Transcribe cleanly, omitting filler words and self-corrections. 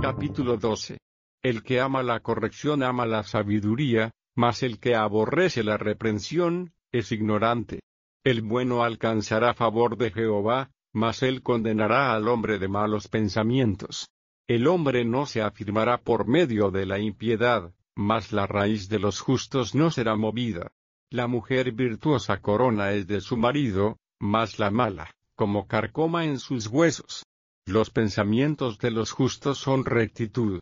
Capítulo 12. El que ama la corrección ama la sabiduría, mas el que aborrece la reprensión, es ignorante. El bueno alcanzará favor de Jehová, mas él condenará al hombre de malos pensamientos. El hombre no se afirmará por medio de la impiedad, mas la raíz de los justos no será movida. La mujer virtuosa corona es de su marido, mas la mala, como carcoma en sus huesos. Los pensamientos de los justos son rectitud,